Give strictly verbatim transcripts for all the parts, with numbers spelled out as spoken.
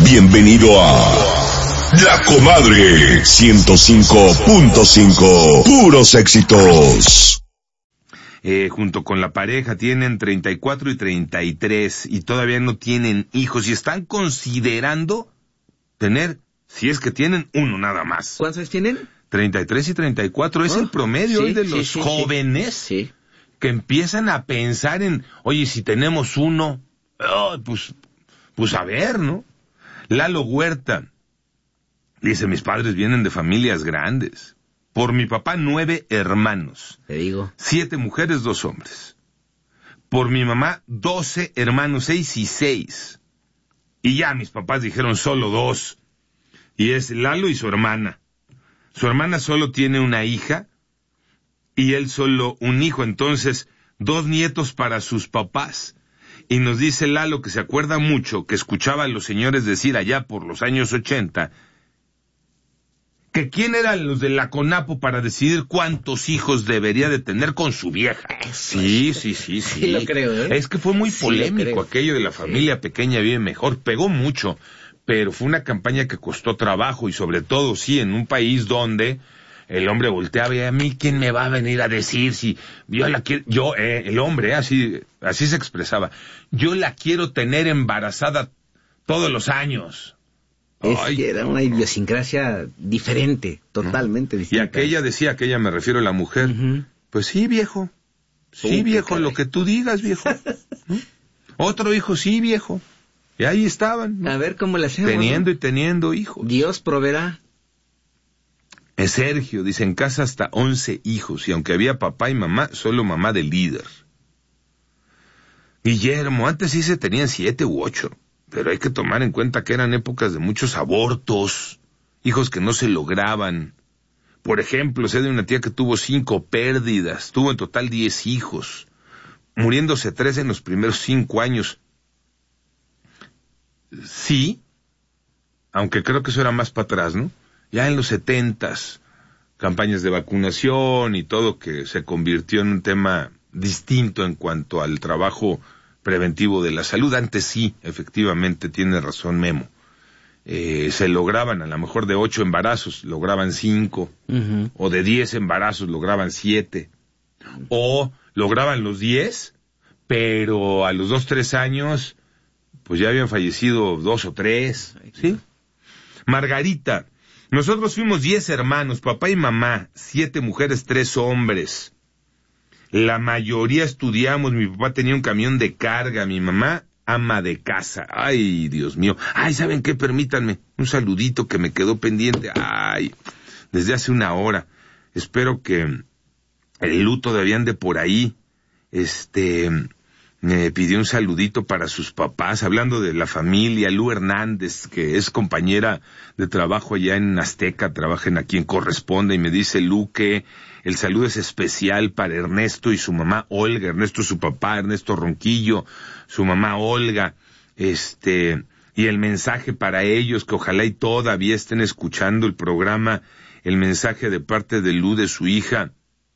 Bienvenido a La Comadre ciento cinco punto cinco. Puros éxitos. Eh, junto con la pareja tienen treinta y cuatro y treinta y tres y todavía no tienen hijos y están considerando tener, si es que tienen, uno nada más. ¿Cuántos años tienen? treinta y tres y treinta y cuatro es oh, el promedio sí, hoy de sí, los sí, jóvenes sí. que empiezan a pensar en, oye, si tenemos uno, oh, pues, pues a ver, ¿no? Lalo Huerta dice, mis padres vienen de familias grandes. Por mi papá, nueve hermanos. Te digo. Siete mujeres, dos hombres. Por mi mamá, doce hermanos, seis y seis. Y ya mis papás dijeron solo dos. Y es Lalo y su hermana. Su hermana solo tiene una hija y él solo un hijo. Entonces, dos nietos para sus papás. Y nos dice Lalo que se acuerda mucho que escuchaba a los señores decir allá por los años ochenta que quién eran los de la CONAPO para decidir cuántos hijos debería de tener con su vieja. Sí, sí, sí, sí. Sí lo creo, ¿eh? Es que fue muy Sí polémico aquello de la familia sí. pequeña vive mejor. Pegó mucho, pero fue una campaña que costó trabajo y sobre todo, sí, en un país donde el hombre volteaba y a mí, ¿quién me va a venir a decir si yo la quiero? Yo, eh, el hombre, eh, así, así se expresaba. Yo la quiero tener embarazada todos los años. Es Ay, que era una idiosincrasia diferente, totalmente ¿no? distinta. Y aquella decía, aquella me refiero a la mujer, uh-huh. pues sí, viejo, sí, uh, viejo, lo que tú digas, viejo. ¿no? Otro hijo, sí, viejo. Y ahí estaban. ¿no? A ver cómo le hacemos. Teniendo ¿no? y teniendo hijos. Dios proveerá. Es Sergio, dice, en casa hasta once hijos, y aunque había papá y mamá, solo mamá de líder. Guillermo, antes sí se tenían siete u ocho. Pero hay que tomar en cuenta que eran épocas de muchos abortos, hijos que no se lograban. Por ejemplo, sé de una tía que tuvo cinco pérdidas, tuvo en total diez hijos, muriéndose tres en los primeros cinco años. Sí, aunque creo que eso era más para atrás, ¿no? Ya en los setentas, campañas de vacunación y todo que se convirtió en un tema distinto en cuanto al trabajo preventivo de la salud. Antes sí, efectivamente, tiene razón Memo. Eh, se lograban, a lo mejor de ocho embarazos, lograban cinco, uh-huh. o de diez embarazos, lograban siete, o lograban los diez, pero a los dos, tres años, pues ya habían fallecido dos o tres, ¿sí? Margarita, nosotros fuimos diez hermanos, papá y mamá, siete mujeres, tres hombres. La mayoría estudiamos, mi papá tenía un camión de carga, mi mamá ama de casa. Ay, Dios mío. Ay, ¿saben qué? Permítanme un saludito que me quedó pendiente. Ay, desde hace una hora. Espero que el luto todavía ande por ahí. Este, me pidió un saludito para sus papás, hablando de la familia. Lu Hernández, que es compañera de trabajo allá en Azteca, trabajan aquí en Corresponde, y me dice Lu que el saludo es especial para Ernesto y su mamá Olga. Ernesto su papá, Ernesto Ronquillo, su mamá Olga, este, y el mensaje para ellos, que ojalá y todavía estén escuchando el programa, el mensaje de parte de Lu, de su hija,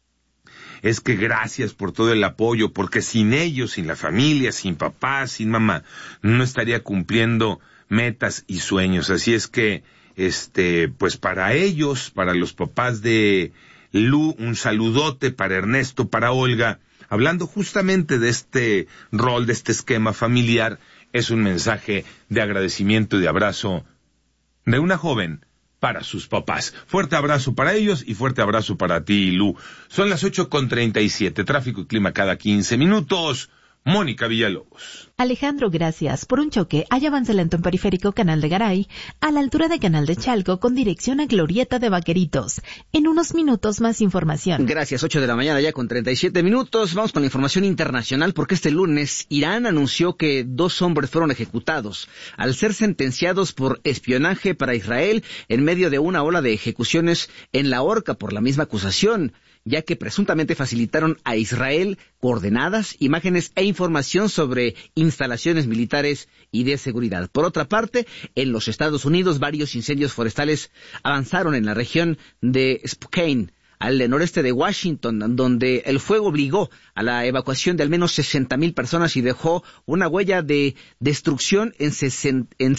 es que gracias por todo el apoyo, porque sin ellos, sin la familia, sin papá, sin mamá, no estaría cumpliendo metas y sueños. Así es que, este, pues para ellos, para los papás de Lu, un saludote, para Ernesto, para Olga, hablando justamente de este rol, de este esquema familiar, es un mensaje de agradecimiento y de abrazo de una joven para sus papás. Fuerte abrazo para ellos y fuerte abrazo para ti, Lu. Son las ocho con treinta y siete, tráfico y clima cada quince minutos. Mónica Villalobos. Alejandro, gracias. Por un choque, hay avance lento en Periférico Canal de Garay, a la altura de Canal de Chalco, con dirección a Glorieta de Vaqueritos. En unos minutos más información. Gracias, ocho de la mañana ya con treinta y siete minutos. Vamos con la información internacional, porque este lunes Irán anunció que dos hombres fueron ejecutados al ser sentenciados por espionaje para Israel en medio de una ola de ejecuciones en la horca por la misma acusación, ya que presuntamente facilitaron a Israel coordenadas, imágenes e información sobre instalaciones militares y de seguridad. Por otra parte, en los Estados Unidos, varios incendios forestales avanzaron en la región de Spokane, al noreste de Washington, donde el fuego obligó a la evacuación de al menos sesenta mil personas y dejó una huella de destrucción en, sesenta, en